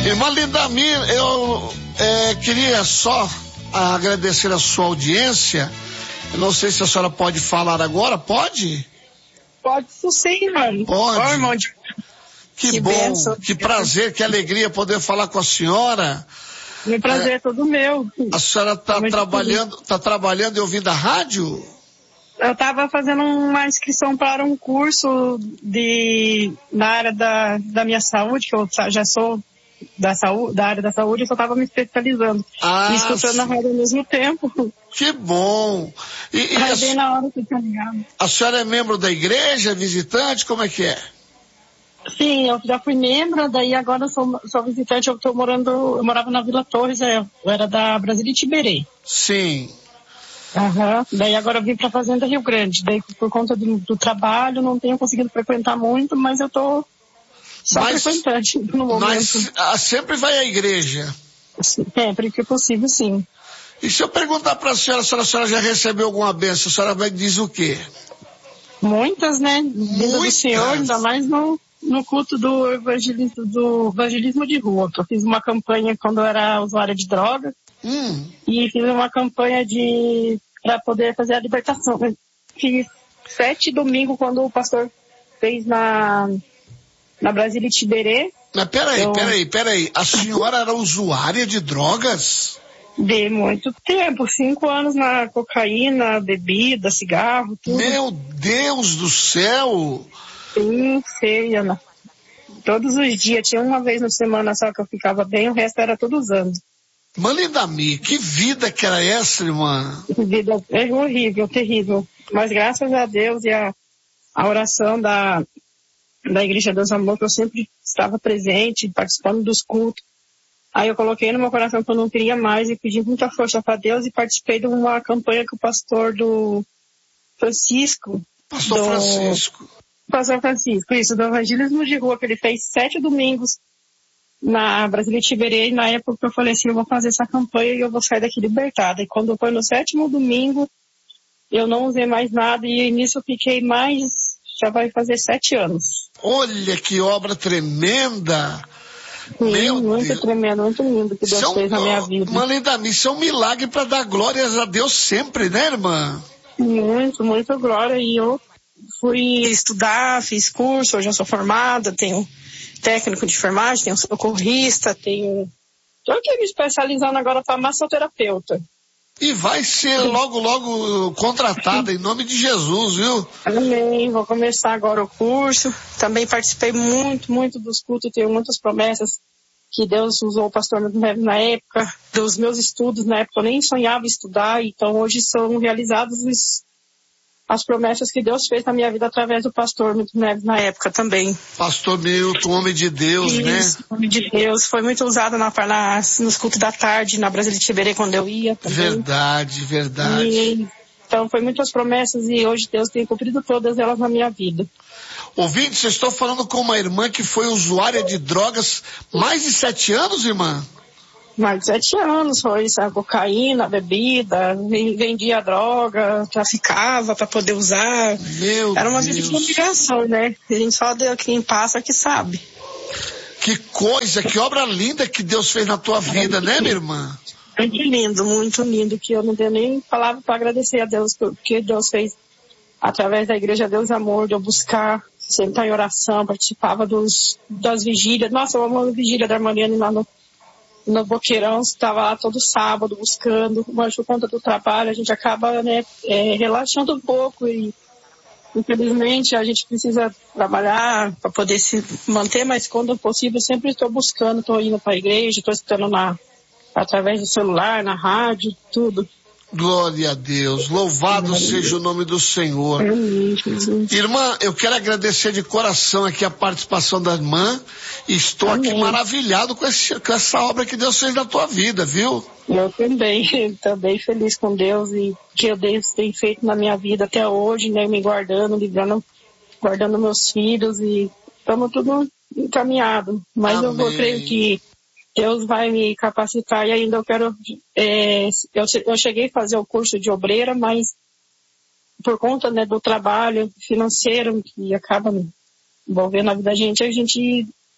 Irmã Lindamir, eu queria só agradecer a sua audiência. Eu não sei se a senhora pode falar agora, pode? Pode sim, mano. Pode. Oi, irmão. Que bom, benção. Que prazer, que alegria poder falar com a senhora. Meu prazer é todo meu. A senhora está trabalhando e ouvindo a rádio? Eu estava fazendo uma inscrição para um curso na área da minha saúde, que eu já sou da área da saúde, eu só estava me especializando. E escutando a rádio ao mesmo tempo. Que bom! Mas bem na hora que tá ligado. A senhora é membro da igreja, visitante, como é que é? Sim, eu já fui membro, daí agora eu sou visitante, eu morava na Vila Torres, eu era da Brasília Tiberê. Sim. Daí agora eu vim para a Fazenda Rio Grande, daí por conta do trabalho não tenho conseguido frequentar muito, mas eu tô só frequentante no momento. Mas sempre vai à igreja? Sempre que possível, sim. E se eu perguntar para a senhora se a senhora já recebeu alguma bênção, a senhora vai dizer o quê? Muitas, né? Vinda do Senhor, ainda mais no culto do evangelismo de rua, que eu fiz uma campanha quando eu era usuária de droga. E fiz uma campanha para poder fazer a libertação. Fiz 7 domingos quando o pastor fez na Brasília Tiberê. Mas peraí. A senhora era usuária de drogas? De muito tempo, 5 anos na cocaína, bebida, cigarro, tudo. Meu Deus do céu! Sim, sei, Ana. Todos os dias, tinha uma vez na semana só que eu ficava bem, o resto era todos os anos. Lindamir, que vida que era essa, irmã? Vida é horrível, terrível. Mas graças a Deus e a oração da Igreja Deus Amor, que eu sempre estava presente, participando dos cultos. Aí eu coloquei no meu coração que eu não queria mais e pedi muita força para Deus e participei de uma campanha que o pastor do Francisco. Pastor Francisco, isso, do evangelismo de rua, que ele fez 7 domingos na Brasília Tiberê, e na época eu falei assim, eu vou fazer essa campanha e eu vou sair daqui libertada. E quando foi no 7º domingo, eu não usei mais nada e nisso eu fiquei já vai fazer 7 anos. Olha que obra tremenda! Sim, muito tremendo, muito lindo que Deus fez na minha vida. Lindamir, isso é um milagre para dar glórias a Deus sempre, né, irmã? Muito, muita glória. E eu fui estudar, fiz curso, hoje eu sou formada, tenho técnico de enfermagem, tenho socorrista, estou aqui me especializando agora para massoterapeuta. E vai ser logo contratada, em nome de Jesus, viu? Amém, vou começar agora o curso. Também participei muito dos cultos, tenho muitas promessas que Deus usou o pastor na época, dos meus estudos, na época eu nem sonhava estudar, então hoje são realizadas as promessas que Deus fez na minha vida através do pastor Milton Neves na época também. Pastor Milton, homem de Deus, isso, né? Homem de Deus, foi muito usado nos cultos da tarde, na Brasília Tiberê, quando eu ia também. Verdade. Então foi muitas promessas e hoje Deus tem cumprido todas elas na minha vida. Ouvinte, eu estou falando com uma irmã que foi usuária de drogas mais de 7 anos, irmã? Mais de 7 anos, foi isso, a cocaína, a bebida, vendia droga, traficava para poder usar. Era uma vida de obrigação, né? A gente só quem passa que sabe. Que coisa, que obra linda que Deus fez na tua vida, né, minha irmã? Muito lindo, que eu não tenho nem palavra para agradecer a Deus, porque Deus fez através da Igreja Deus Amor, de eu buscar, sentar em oração, participava das vigílias. Nossa, eu amo a vigília da Mariana lá no Boqueirão, estava lá todo sábado buscando, mas por conta do trabalho a gente acaba, né, relaxando um pouco e infelizmente a gente precisa trabalhar para poder se manter, mas quando possível sempre estou buscando, estou indo para a igreja, estou escutando através do celular, na rádio, tudo. Glória a Deus, louvado seja o nome do Senhor. Amém, Jesus. Irmã, eu quero agradecer de coração aqui a participação da irmã. Estou aqui maravilhado com essa obra que Deus fez na tua vida, viu? Eu também feliz com Deus e que Deus tem feito na minha vida até hoje, né? Me guardando, guardando meus filhos e estamos tudo encaminhado. Mas Amém. Eu creio que Deus vai me capacitar e ainda eu quero... eu cheguei a fazer o curso de obreira, mas por conta, né, do trabalho financeiro que acaba envolvendo a vida da gente, a gente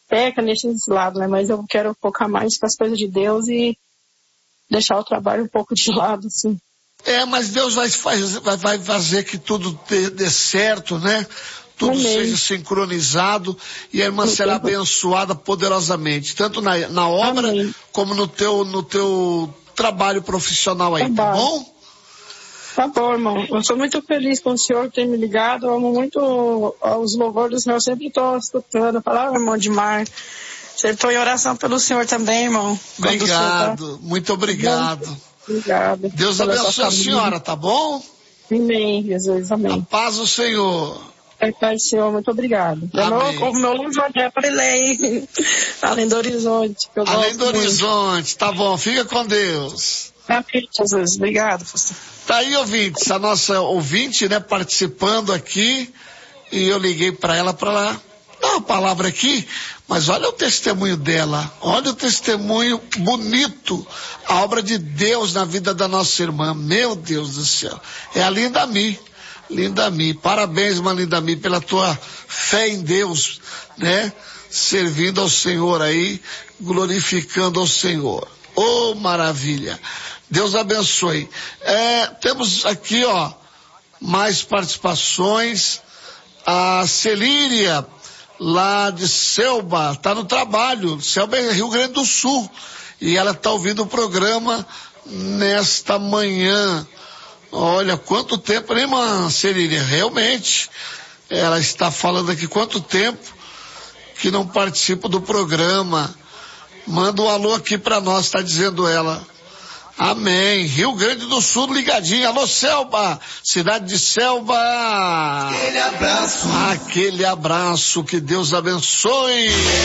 peca nesses lados, né? Mas eu quero focar mais com as coisas de Deus e deixar o trabalho um pouco de lado, assim. Mas Deus vai fazer que tudo dê certo, né? Tudo Amém. seja sincronizado e a irmã será abençoada poderosamente, tanto na obra Amém. como no teu trabalho profissional aí, tá bom? Tá bom, irmão. Eu sou muito feliz com o senhor ter me ligado. Eu amo muito os louvores do senhor. Eu sempre estou escutando. Falava, irmão Dimar. Sempre estou em oração pelo senhor também, irmão. Obrigado. Muito obrigado. Obrigado. Deus abençoe a senhora, tá bom? Amém, Jesus. Amém. A paz do Senhor. Pai, Senhor, muito obrigado. O meu longe é para ele, além do horizonte. Além do horizonte, tá bom, fica com Deus. Amém, Jesus, obrigado, pastor. Tá aí, ouvintes, a nossa ouvinte, né, participando aqui, e eu liguei para ela dar uma palavra aqui, mas olha o testemunho dela, olha o testemunho bonito, a obra de Deus na vida da nossa irmã, meu Deus do céu, é a Linda Mi. Linda Mi, parabéns, irmã Linda Mi, pela tua fé em Deus, né? Servindo ao Senhor aí, glorificando ao Senhor. Oh, maravilha. Deus abençoe. Temos aqui, mais participações. A Celíria, lá de Selba, tá no trabalho. Selba é Rio Grande do Sul. E ela tá ouvindo o programa nesta manhã. Olha, quanto tempo, né, irmã Celíria? Realmente, ela está falando aqui quanto tempo que não participa do programa. Manda um alô aqui para nós, está dizendo ela. Amém. Rio Grande do Sul ligadinho. Alô, Selba, cidade de Selba. Aquele abraço. Aquele abraço, que Deus abençoe.